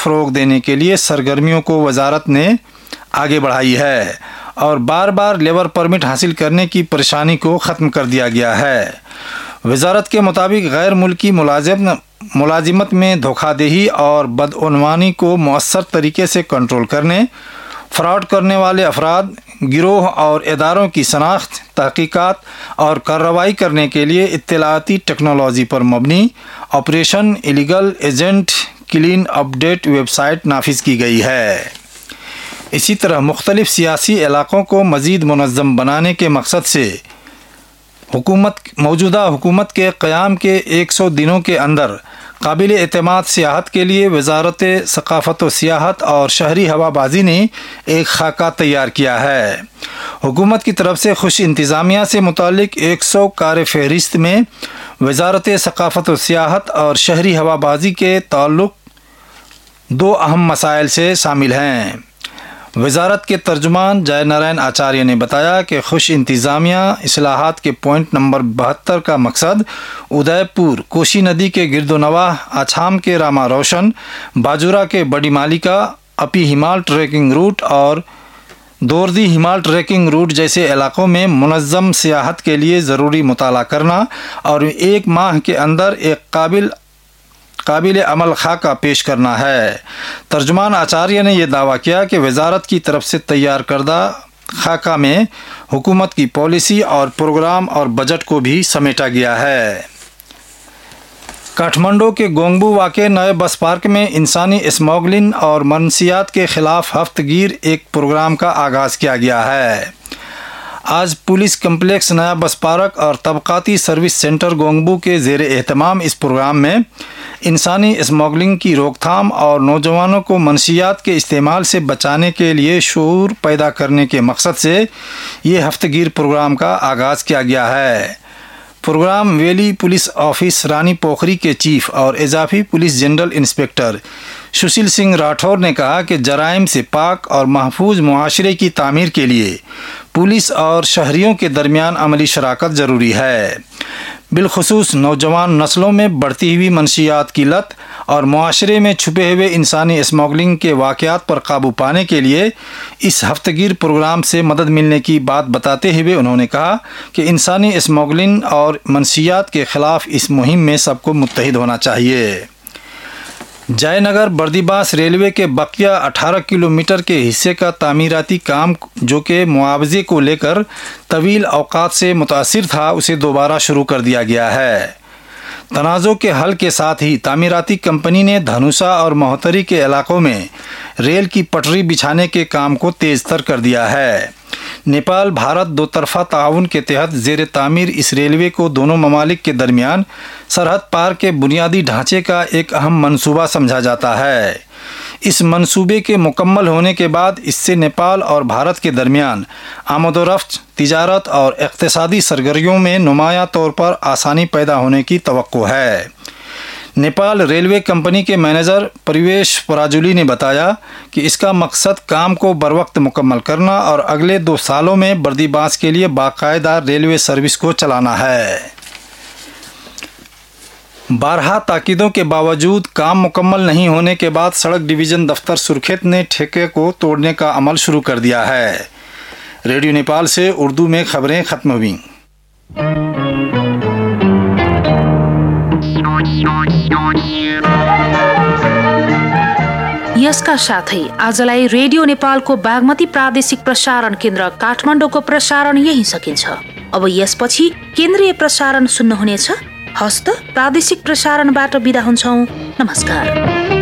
फ़रोग़ देने के लिए सरगर्मियों को वजारत ने आगे बढ़ाई है और बार बार लेबर परमिट हासिल करने की परेशानी को ख़त्म कर दिया गया है। वजारत के मुताबिक गैर मुल्की मुलाजिमत में धोखाधड़ी और बदउनवानी को मौसर तरीके से कंट्रोल करने, फ्रॉड करने वाले अफराद, गिरोह और इदारों की शनाख्त, तहकीकात और कार्रवाई करने के लिए इत्तलाती टेक्नोलॉजी पर मबनी operation illegal agent clean update website नाफिज की गई है। इसी तरह मुख्तलिफ सियासी इलाक़ों को मज़ीद मुनज़्ज़म बनाने के मकसद से मौजूदा हुकूमत के क़याम के 100 दिनों के अंदर काबिल एतमाद सियाहत के लिए वजारत सकाफ़त व सियाहत और शहरी हवाबाजी ने एक खाका तैयार किया है। हुकूमत की तरफ से खुश इंतज़ामिया से मुतालिक 100 कार फहरिस्त में वजारत सकाफ़त व सियाहत और शहरी हवाबाजी के ताल्लुक़ 2 अहम मसाइल से शामिल हैं। वजारत के तर्जुमान जय नारायण आचार्य ने बताया कि खुश इंतज़ामिया इस्लाहात के पॉइंट नंबर 72 का मकसद उदयपुर कोशी नदी के गिरदोनवाह, आछाम के रामा रोशन, बाजुरा के बड़ी मालिका, अपी हिमाल ट्रैकिंग रूट और दोरदी हिमाल ट्रैकिंग रूट जैसे इलाक़ों में मुनज़्ज़म सियाहत के लिए ज़रूरी मुताला करना और 1 माह के अंदर एक काबिल अमल खाका पेश करना है। तर्जुमान आचार्य ने यह दावा किया कि वजारत की तरफ से तैयार करदा खाका में हुकूमत की पॉलिसी और प्रोग्राम और बजट को भी समेटा गया है। काठमांडू के गोंगबू वाक़े नए बस पार्क में इंसानी स्मगलिंग और मनसियात के ख़िलाफ़ हफ्तगीर एक प्रोग्राम का आगाज़ किया गया है। आज पुलिस कम्प्लेक्स नया बस पार्क और तबकाती सर्विस सेंटर गोंगबू के ज़ेर एहतमाम इस प्रोग्राम में इंसानी स्मगलिंग की रोकथाम और नौजवानों को मनशियात के इस्तेमाल से बचाने के लिए शऊर पैदा करने के मकसद से ये हफ्तगीर प्रोग्राम का आगाज़ किया गया है। Programme valley police office Rani Pokhari के चीफ और इजाफी police general inspector Sushil Singh Rathore ने कहा कि जराइम से पाक और महफूज मुआशरे की तामीर के लिए पुलिस और शहरियों के दरमियान अमली शराकत ज़रूरी है। बिलखुसूस नौजवान नस्लों में बढ़ती हुई मनशियात की लत और मुआशरे में छुपे हुए इंसानी स्मगलिंग के वाक़यात पर काबू पाने के लिए इस हफ्तगीर प्रोग्राम से मदद मिलने की बात बताते हुए उन्होंने कहा कि इंसानी स्मगलिंग और मनशियात के ख़िलाफ़ इस मुहिम में सबको मुत्तहिद होना चाहिए। जयनगर बर्दीबास रेलवे के बकिया 18 किलोमीटर के हिस्से का तामीराती काम जो कि मुआवजे को लेकर तवील अवकात से मुतासिर था, उसे दोबारा शुरू कर दिया गया है। तनाज़ों के हल के साथ ही तामीराती कंपनी ने धनुषा और महोत्तरी के इलाकों में रेल की पटरी बिछाने के काम को तेज़ तर कर दिया है। नेपाल भारत 2 तरफ़ा ताउन के तहत ज़ेर तामीर इस रेलवे को दोनों ममालिक के दरमियान सरहद पार के बुनियादी ढांचे का एक अहम मंसूबा समझा जाता है। इस मंसूबे के मुकम्मल होने के बाद इससे नेपाल और भारत के दरमियान आमदोरफ्त, तिजारत और इक़्तिसादी सरगर्मियों में नुमायां तौर पर आसानी पैदा होने की तवक्को है। नेपाल रेलवे कंपनी के मैनेजर परिवेश पराजुली ने बताया कि इसका मकसद काम को बरवक्त मुकम्मल करना और अगले 2 सालों में बर्दीबास के लिए बाकायदा रेलवे सर्विस को चलाना है। 12 ताकीदों के बावजूद काम मुकम्मल नहीं होने के बाद सड़क डिवीज़न दफ्तर सुरखेत ने ठेके को तोड़ने का अमल शुरू कर दिया है। रेडियो नेपाल से उर्दू में खबरें ख़त्म हुई। यसका साथै आजलाई रेडियो नेपालको बागमती प्रादेशिक प्रसारण केन्द्र काठमाडौँको प्रसारण यही सकिन्छ। अब यसपछि केन्द्रीय प्रसारण सुन्नुहुनेछ। हस्त प्रादेशिक प्रसारणबाट बिदा हुन्छौं। नमस्कार।